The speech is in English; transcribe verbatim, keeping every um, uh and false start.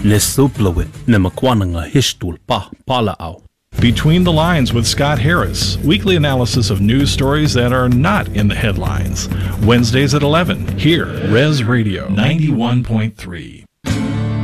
Le suplawit ne makwananga hishtul pa pala au. Between the Lines with Scott Harris, weekly analysis of news stories that are not in the headlines. Wednesdays at eleven, here, Res Radio ninety-one point three.